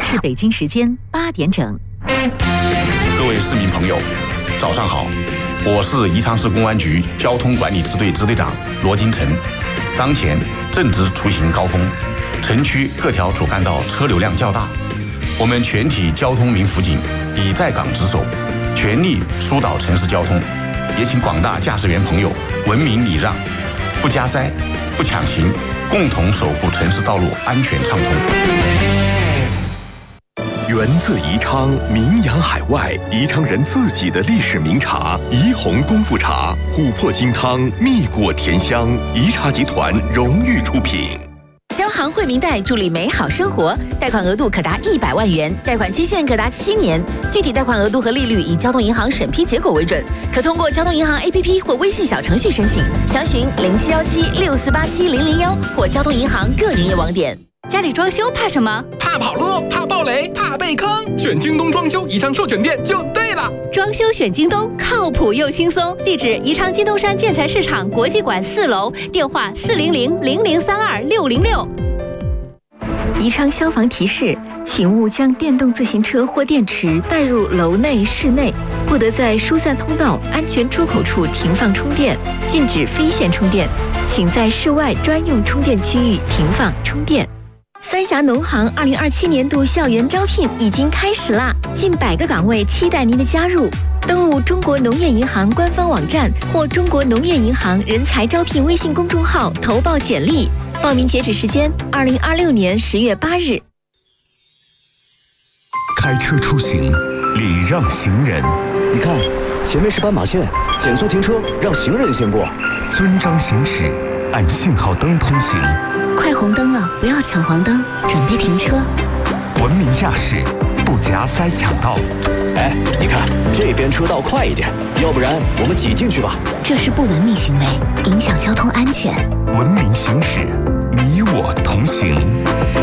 是北京时间8点整。 各位市民朋友，早上好，我是宜昌市公安局交通管理支队支队长罗金成。当前正值出行高峰，城区各条主干道车流量较大，我们全体交通民辅警已在岗值守，全力疏导城市交通，也请广大驾驶员朋友文明礼让，不加塞，不抢行，共同守护城市道路安全畅通。 源自宜昌，名扬海外，宜昌人自己的历史名茶宜红功夫茶，琥珀金汤，蜜果甜香，宜茶集团荣誉出品。 交行惠民贷，助力美好生活，贷款额度可达100万元，贷款期限可达7年，具体贷款额度和利率以交通银行审批结果为准，可通过交通银行 APP 或微信小程序申请，详询07176487-001或交通银行各营业网点。 家里装修怕什么？ 怕跑路，怕暴雷，怕被坑。选京东装修宜昌授权店就对了。 装修选京东，靠谱又轻松。地址：宜昌金东山建材市场国际馆4楼，电话400-0032-606。 宜昌消防提示：请勿将电动自行车或电池带入楼内、室内，不得在疏散通道、安全出口处停放充电，禁止非线充电，请在室外专用充电区域停放充电。三峡农行2027年度校园招聘已经开始啦，近100个岗位期待您的加入。登录中国农业银行官方网站或中国农业银行人才招聘微信公众号投报简历。报名截止时间2026年10月8日。 开车出行，礼让行人。 你看，前面是斑马线，减速停车，让行人先过。 遵章行驶，按信号灯通行。 快红灯了，不要抢黄灯，准备停车。 文明驾驶，不夹塞抢道。 哎，你看这边车道快一点，要不然我们挤进去吧。 这是不文明行为，影响交通安全。 文明行驶，你我同行。